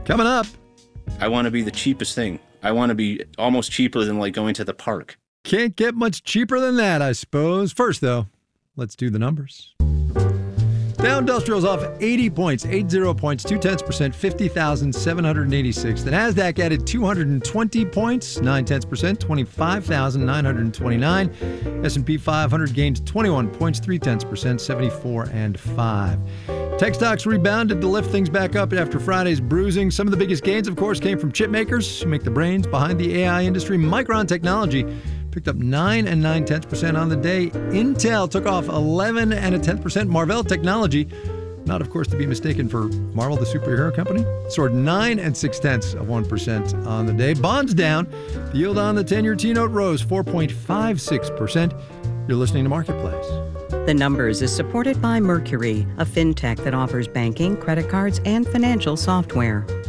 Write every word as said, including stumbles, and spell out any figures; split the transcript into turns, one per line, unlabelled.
Coming up.
I want to be the cheapest thing. I want to be almost cheaper than like going to the park.
Can't get much cheaper than that, I suppose. First, though, let's do the numbers. Dow Industrial's off eighty points, eighty points, two-tenths percent, fifty thousand seven hundred eighty-six. The NASDAQ added two hundred twenty points, nine-tenths percent, twenty-five thousand nine hundred twenty-nine. S and P five hundred gained twenty-one points, three-tenths percent, seventy-four and five. Tech stocks rebounded to lift things back up after Friday's bruising. Some of the biggest gains, of course, came from chip makers who make the brains behind the A I industry. Micron Technology picked up nine and nine tenths percent on the day. Intel took off eleven and a tenth percent. Marvell Technology, not of course to be mistaken for Marvel the superhero company, soared nine and six tenths of one percent on the day. Bonds down. The yield on the ten-year T-note rose four point five six percent. You're listening to Marketplace.
The Numbers is supported by Mercury, a fintech that offers banking, credit cards, and financial software.